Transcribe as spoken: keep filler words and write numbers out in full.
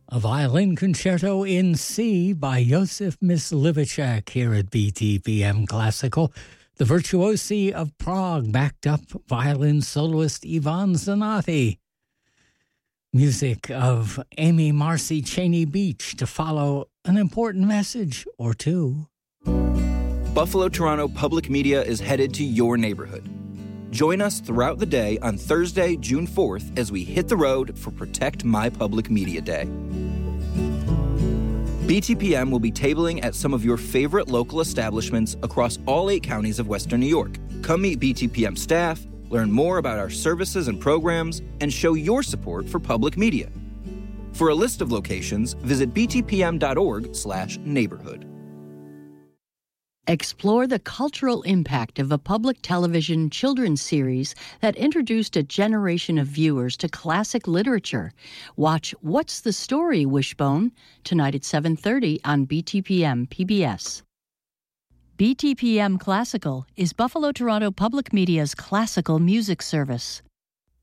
A violin concerto in C by Josef Myslivacek here at B T P M Classical. The virtuosi of Prague backed up violin soloist Ivan Zanatti. Music of Amy Marcy Cheney Beach to follow an important message or two. Buffalo Toronto Public Media is headed to your neighborhood. Join us throughout the day on Thursday, June fourth, as we hit the road for Protect My Public Media Day. B T P M will be tabling at some of your favorite local establishments across all eight counties of Western New York. Come meet B T P M staff, learn more about our services and programs, and show your support for public media. For a list of locations, visit btpm.org slash neighborhood. Explore the cultural impact of a public television children's series that introduced a generation of viewers to classic literature. Watch What's the Story, Wishbone, tonight at seven thirty on B T P M P B S. B T P M Classical is Buffalo Toronto Public Media's classical music service.